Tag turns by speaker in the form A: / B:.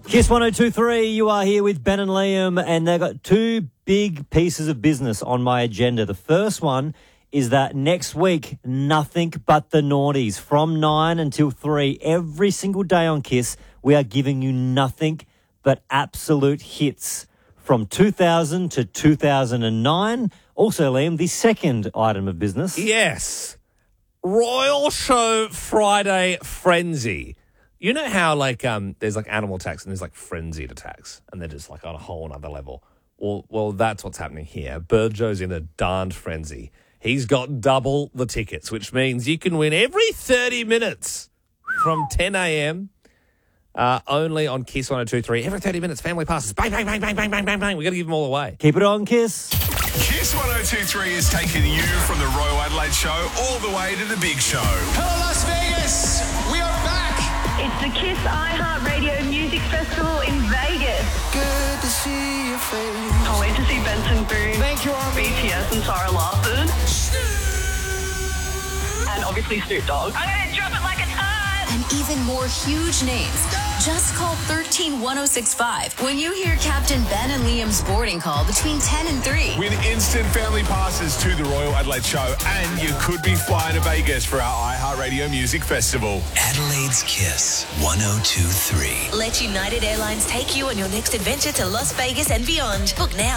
A: Kiss 102.3, you are here with Ben and Liam, and they've got two big pieces of business on my agenda. The first one is that next week, nothing but the naughties. From 9 until 3, every single day on Kiss, we are giving you nothing but absolute hits from 2000 to 2009. Also, Liam, the second item of business.
B: Yes. Royal Show Friday Frenzy. You know how, there's, animal attacks and there's, frenzied attacks, and they're just, on a whole other level? Well, that's what's happening here. Burjo's in a darned frenzy. He's got double the tickets, which means you can win every 30 minutes from 10 a.m. Only on Kiss 102.3. Every 30 minutes, family passes. Bang, bang, bang, bang, bang, bang, bang, bang. We've got to give them all away.
A: Keep it on, Kiss.
C: Kiss 102.3 is taking you from the Royal Adelaide Show all the way to the big show.
D: Hello, Las Vegas. We are back.
E: It's the Kiss iHeartRadio Music Festival in Vegas.
D: Good to see your face.
E: Can't wait to see Benson Boone,
D: Thank you, Army.
E: BTS and Sarah Larsson. And obviously Snoop Dogg. I'm going to drop it like it's hot.
F: And even more huge names. Just call 131065 when you hear Captain Ben and Liam's boarding call between 10 and 3.
C: Win instant family passes to the Royal Adelaide Show, and you could be flying to Vegas for our iHeartRadio Music Festival.
G: Adelaide's Kiss 102.3.
H: Let United Airlines take you on your next adventure to Las Vegas and beyond. Book now